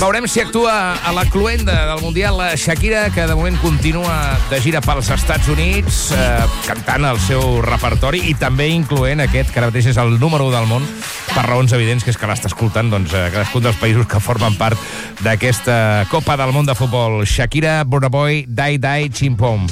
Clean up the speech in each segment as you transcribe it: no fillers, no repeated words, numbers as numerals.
Veurem si actua a la cluenda del Mundial la Shakira, que de moment continua de gira pels Estats Units, cantant el seu repertori i també incloent aquest, que ara mateix és el número 1 del món, per raons evidents, que és que l'està escoltant cadascun dels països que formen part d'aquesta Copa del Món de Futbol. Shakira, Burna Boy, Die Die, Chimpom.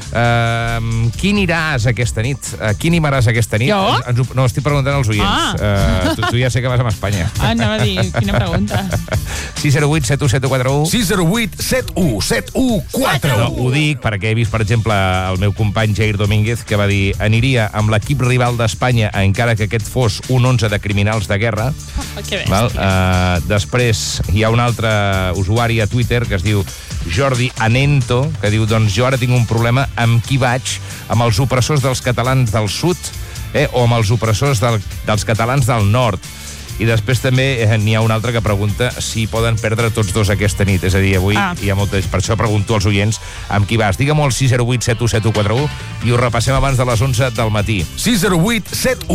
Qui aniràs aquesta nit? Qui animaràs aquesta nit? Jo? No, estic preguntant als oients. Tu ja sé que vas amb Espanya. Anava a dir, quina pregunta. 608 717141. 608 717141. No, ho dic perquè he vist, per exemple, el meu company Jair Domínguez, que va dir aniria amb l'equip rival d'Espanya encara que aquest fos un 11 de criminals de guerra. Que bèstia. Després hi ha un altre usuari a Twitter que es diu Jordi Anento, que diu, doncs jo ara tinc un problema amb qui vaig, amb els opressors dels catalans del sud o amb els opressors dels catalans del nord. I després també n'hi ha un altre que pregunta si poden perdre tots dos aquesta nit. És a dir, avui hi ha molta... Per això pregunto als oients amb qui vas. Digue'm-ho al 608 717141 i ho repassem abans de les 11 del matí. 608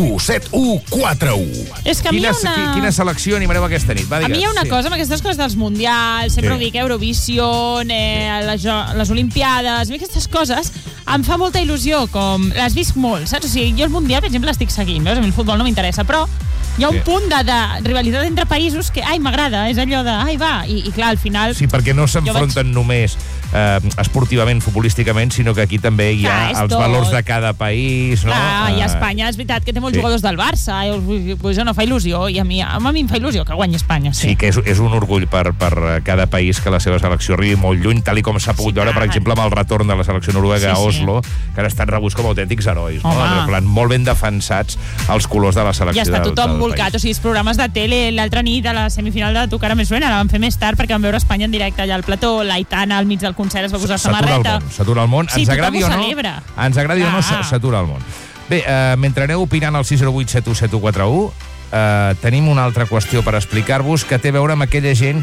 717141. És que a mi hi ha una... Quina selecció animareu aquesta nit? Va, digues. A mi hi ha una cosa amb aquestes coses dels mundials, sempre ho dic, Eurovision, les Olimpiades, a mi aquestes coses em fa molta il·lusió, com les visc molt, saps? O sigui, jo el mundial, per exemple, l'estic seguint, veus? A mi el futbol no m'interessa, però hi ha un punt de rivalitat entre països que, m'agrada, és allò de, i clar, al final... Sí, perquè no s'enfronten només esportivament, futbolísticament, sinó que aquí també hi ha els valors de cada país, no? Clar, i a Espanya és veritat que té molts jugadors del Barça, pues no fa il·lusió, i a mi em fa il·lusió que guanyi Espanya. Sí, que és un orgull per cada país que la seva selecció arribi molt lluny, tal i com s'ha pogut veure, per exemple, amb el retorn de la selecció noruega a Oslo, que han estat rebuts com autèntics herois, no? En plan, molt ben defensats els colors de la selecció del país. Ja està tothom volcat, o sigui, els programes de tele l'altra nit a la semifinal de Tu cara me suena, la van fer més tard perquè van veure Espanya en directe allà al plató, l'Aitana al mig del concert es va posar samarreta. S'atura el món, sí, ens agradi o no, s'atura el món. Bé, mentre aneu opinant al 608 717141, tenim una altra qüestió per explicar-vos que té a veure amb aquella gent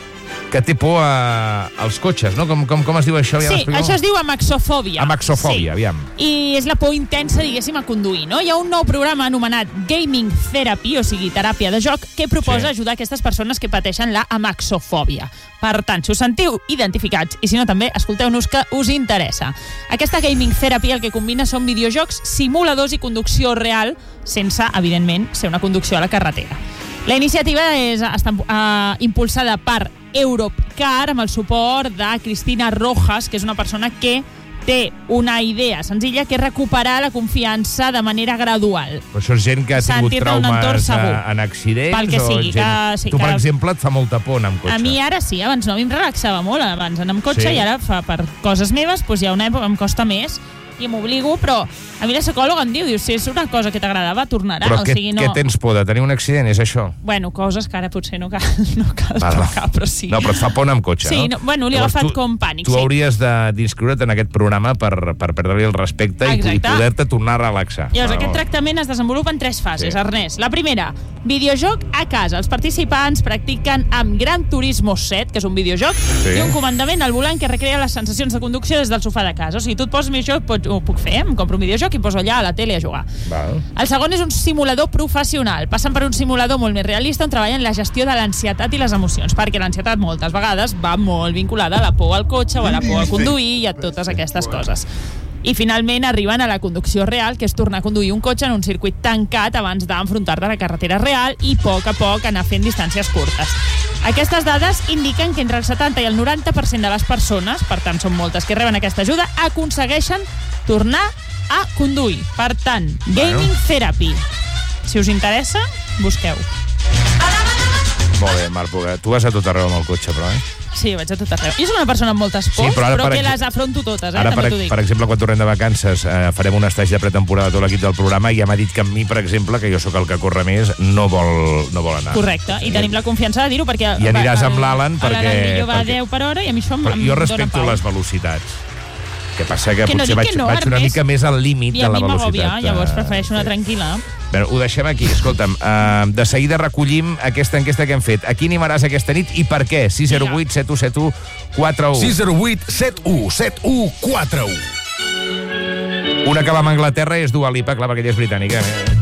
que té por als cotxes, no? Com es diu això? Sí, això es diu amaxofòbia. Amaxofòbia, aviam. I és la por intensa, diguéssim, a conduir, no? Hi ha un nou programa anomenat Gaming Therapy, o sigui, teràpia de joc, que proposa ajudar aquestes persones que pateixen la amaxofòbia. Per tant, si us sentiu identificats, i si no també, escolteu-nos que us interessa. Aquesta Gaming Therapy el que combina són videojocs, simuladors i conducció real, sense, evidentment, ser una conducció a la carretera. La iniciativa està impulsada per Europcar amb el suport de Cristina Rojas, que és una persona que té una idea senzilla, que és recuperar la confiança de manera gradual. Però això és gent que ha tingut traumes en accidents? Pel que sigui. Tu, per exemple, et fa molta por anar amb cotxe. A mi ara sí, abans no, a mi em relaxava molt abans anar amb cotxe i ara per coses meves hi ha una època que em costa més i m'obligo, però a mi la psicòloga em diu, si és una cosa que t'agradava, tornarà. Però què tens por de tenir un accident, és això? Bueno, coses que ara potser no cal tocar, però sí. No, però et fa por anar amb cotxe, no? Sí, bueno, li he agafat com pànic. Tu hauries d'inscriure't en aquest programa per perdre-li el respecte i poder-te tornar a relaxar. Llavors, aquest tractament es desenvolupa en 3 fases, Ernest. La primera, videojoc a casa. Els participants practiquen amb Gran Turismo 7, que és un videojoc, i un comandament al volant que recrea les sensacions de conducció des del sofà de casa. O sigui, tu et poses això, ho puc fer, em compro un videojoc i poso allà a la tele a jugar. El segon és un simulador professional. Passen per un simulador molt més realista on treballen la gestió de l'ansietat i les emocions, perquè l'ansietat moltes vegades va molt vinculada a la por al cotxe o a la por a conduir i a totes aquestes coses. I finalment arriben a la conducció real, que és tornar a conduir un cotxe en un circuit tancat abans d'enfrontar-te a la carretera real i a poc anar fent distàncies curtes. Aquestes dades indiquen que entre el 70 i el 90% de les persones, per tant són moltes que reben aquesta ajuda, aconsegueixen tornar a conduir. Per tant, Gaming Therapy. Si us interessa, busqueu. Molt bé, Marc, tu vas a tot arreu amb el cotxe, però, Sí, vaig a tot arreu. Jo soc una persona amb moltes pors, però que les afronto totes, ara, també t'ho dic. Per exemple, quan tornem de vacances, farem un estatge de pretemporada a tot l'equip del programa i ja m'ha dit que a mi, per exemple, que jo sóc el que corre més, no vol anar. Correcte, i tenim la confiança de dir-ho perquè... I aniràs amb l'Alan perquè... L'Alan millor va a 10 per hora i a mi això em dóna pau. Jo respecto les velocitats. Que passa que potser vaig una mica més al límit de la velocitat. I a mi m'agòbia, llavors prefereixo una tranquil·la. Bé, ho deixem aquí, escolta'm. De seguida recollim aquesta enquesta que hem fet. A qui animaràs aquesta nit i per què? 608 717141. 608 717141. Una que va amb Anglaterra és Dua Lipa, clar, perquè ella és britànica.